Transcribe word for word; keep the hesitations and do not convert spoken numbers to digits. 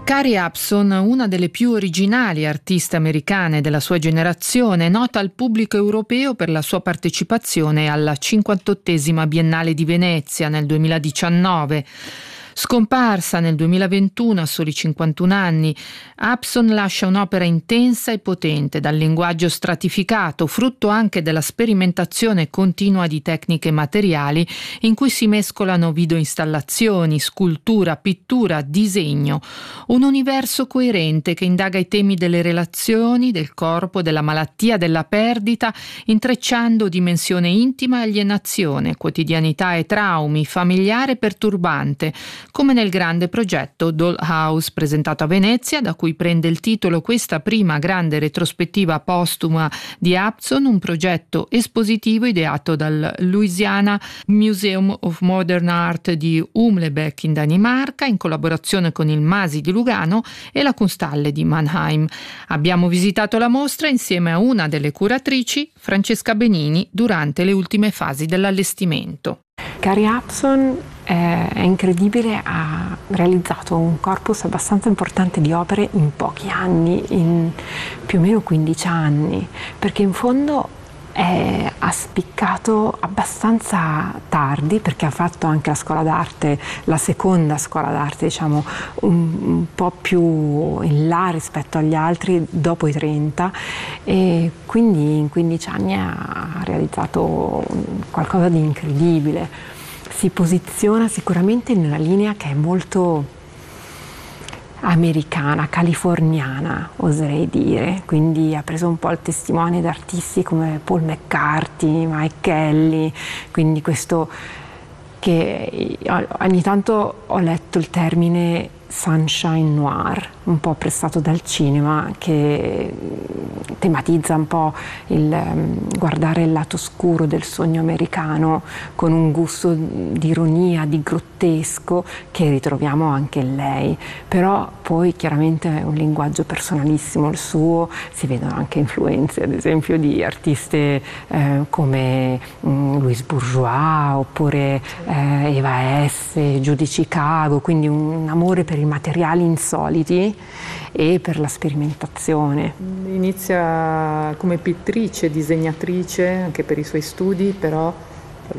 Carrie Upson, una delle più originali artiste americane della sua generazione, nota al pubblico europeo per la sua partecipazione alla cinquantottesima Biennale di Venezia nel duemiladiciannove. Scomparsa nel duemilaventuno a soli cinquantuno anni, Upson lascia un'opera intensa e potente, dal linguaggio stratificato, frutto anche della sperimentazione continua di tecniche materiali in cui si mescolano videoinstallazioni, scultura, pittura, disegno. Un universo coerente che indaga i temi delle relazioni, del corpo, della malattia, della perdita, intrecciando dimensione intima e alienazione, quotidianità e traumi, familiare e perturbante, come nel grande progetto Dollhouse, presentato a Venezia, da cui prende il titolo questa prima grande retrospettiva postuma di Upson, un progetto espositivo ideato dal Louisiana Museum of Modern Art di Humlebeck in Danimarca, in collaborazione con il Masi di Lugano e la Kunsthalle di Mannheim. Abbiamo visitato la mostra insieme a una delle curatrici, Francesca Benini, durante le ultime fasi dell'allestimento. Carrie Upson è incredibile, ha realizzato un corpus abbastanza importante di opere in pochi anni, in più o meno quindici anni, perché in fondo è, ha spiccato abbastanza tardi, perché ha fatto anche la scuola d'arte, la seconda scuola d'arte, diciamo, un, un po' più in là rispetto agli altri, dopo i trenta, e quindi in quindici anni ha realizzato qualcosa di incredibile. Si posiziona sicuramente in una linea che è molto americana, californiana, oserei dire, quindi ha preso un po' il testimone da artisti come Paul McCartney, Mike Kelly, quindi questo che ogni tanto ho letto il termine sunshine noir, un po' prestato dal cinema, che tematizza un po' il guardare il lato scuro del sogno americano con un gusto di ironia, di grottesco che ritroviamo anche in lei, però poi chiaramente è un linguaggio personalissimo il suo, si vedono anche influenze ad esempio di artiste eh, come mh, Louise Bourgeois oppure eh, Eva S, Judy Chicago, quindi un amore per i materiali insoliti e per la sperimentazione. Inizia come pittrice, disegnatrice anche per i suoi studi, però